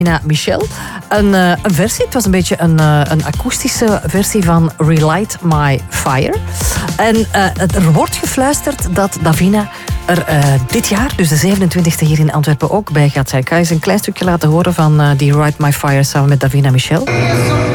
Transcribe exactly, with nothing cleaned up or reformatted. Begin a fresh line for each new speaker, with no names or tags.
Davina Michel. Een, uh, een versie, het was een beetje een, uh, een akoestische versie van Relight My Fire. En uh, er wordt gefluisterd dat Davina er uh, dit jaar, dus de zevenentwintigste hier in Antwerpen, ook bij gaat zijn. Ik ga eens een klein stukje laten horen van uh, die Relight My Fire samen met Davina Michel.